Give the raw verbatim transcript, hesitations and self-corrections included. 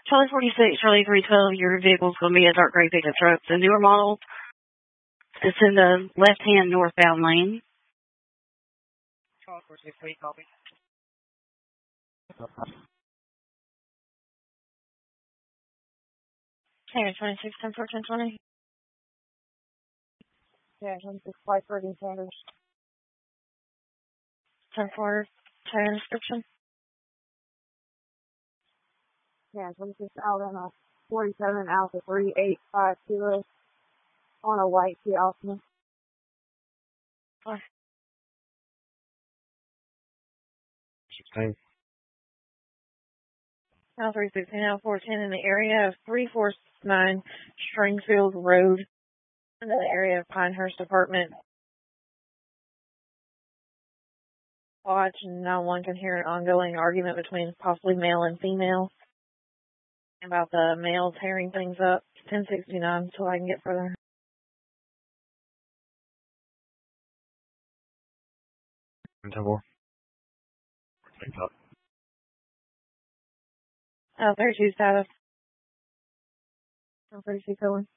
Charlie forty-six, Charlie three twelve, your vehicle's going to be a dark gray pickup truck. It's a newer model. It's in the left-hand northbound lane. Charlie forty-six, what do you copy? Okay, twenty-six, ten four, ten twenty. Yeah, twenty-six, five thirty, Sanders. ten four, tire description. Yeah, twenty-six, Alabama, forty-seven, Alpha three eight five zero, on a white Kia Optima. Five. sixteen. Now three sixteen, now four ten in the area of three four nine Stringfield Road, in the area of Pinehurst Apartment. Watch, and now one can hear an ongoing argument between possibly male and female about the male tearing things up. ten sixty-nine until I can get further. ten four. Oh, thirty-two status. Oh, thirty-two going.